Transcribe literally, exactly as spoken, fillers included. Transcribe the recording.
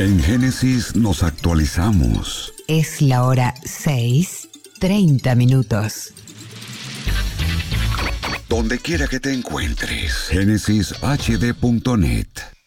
En Génesis nos actualizamos. Es la hora seis, treinta minutos. Donde quiera que te encuentres, génesis h d punto net.